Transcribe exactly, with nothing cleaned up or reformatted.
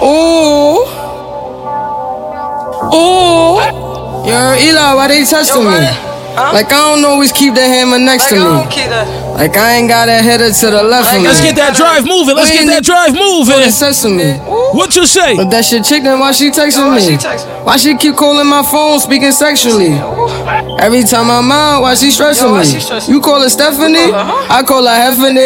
Ooh. Ooh. Yo, Eli, why they testing me? Huh? Like I don't always keep the hammer next Like, to I me. don't keep that. Like I ain't got a header to the left of me. Let's get that drive moving. Let's get that drive moving. Sesame. What you say? But that shit chick, then why she texting Why me? she texting? Why she keep calling my phone, speaking sexually? Every time I'm out, why she stressing Yo, why me? she stressing? You call her Stephanie? You call her, huh? I call her Heffany.